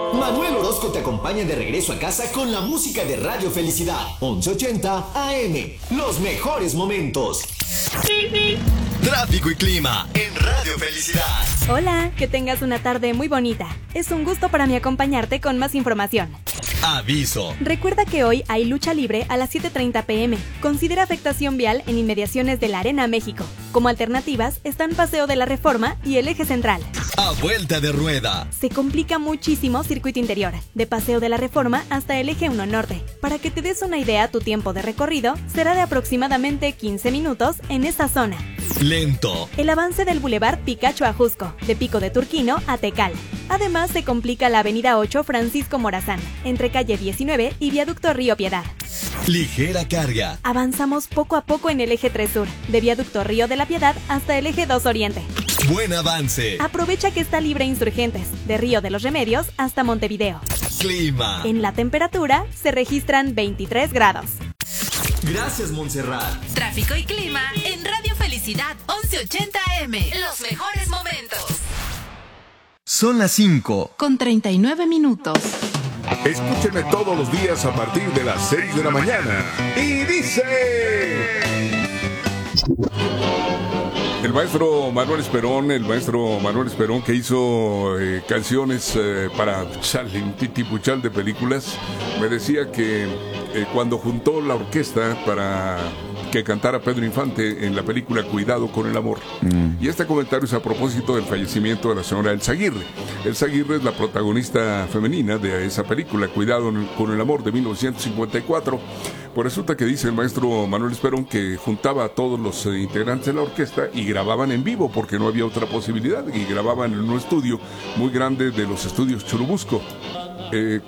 Manuel Orozco te acompaña de regreso a casa con la música de Radio Felicidad. 1180 AM. Los mejores momentos. Tráfico y clima en Radio Felicidad. Hola, que tengas una tarde muy bonita. Es un gusto para mí acompañarte con más información. Aviso. Recuerda que hoy hay lucha libre a las 7:30 p.m. Considera afectación vial en inmediaciones de la Arena México. Como alternativas están Paseo de la Reforma y el Eje Central. A vuelta de rueda. Se complica muchísimo circuito interior, de Paseo de la Reforma hasta el Eje 1 Norte. Para que te des una idea, tu tiempo de recorrido será de aproximadamente 15 minutos en esta zona. Lento. El avance del Boulevard Picacho a Jusco, de Pico de Turquino a Tecal. Además, se complica la Avenida 8 Francisco Morazán, entre calle 19 y Viaducto Río Piedad. Ligera carga. Avanzamos poco a poco en el Eje 3 Sur, de Viaducto Río de la Piedad hasta el Eje 2 Oriente. Buen avance. Aprovecha que está libre Insurgentes, de Río de los Remedios hasta Montevideo. Clima. En la temperatura se registran 23 grados. Gracias, Montserrat. Tráfico y clima en Radio Felicidad 1180 AM. Los mejores momentos. Son las 5:39. Escúchenme todos los días a partir de las 6 de la mañana. Y dice... El maestro Manuel Esperón, que hizo canciones para un titipuchal de películas, me decía que cuando juntó la orquesta para que cantara Pedro Infante en la película Cuidado con el amor. Y este comentario es a propósito del fallecimiento de la señora Elsa Aguirre. Elsa Aguirre es la protagonista femenina de esa película, Cuidado con el amor, de 1954. Pues resulta que dice el maestro Manuel Esperón que juntaba a todos los integrantes de la orquesta y grababan en vivo porque no había otra posibilidad, y grababan en un estudio muy grande de los estudios Churubusco.